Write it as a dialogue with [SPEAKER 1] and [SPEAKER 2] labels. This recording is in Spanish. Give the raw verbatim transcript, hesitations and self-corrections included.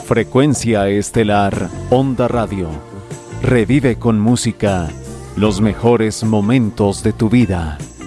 [SPEAKER 1] Frecuencia Estelar Onda Radio. Revive con música los mejores momentos de tu vida.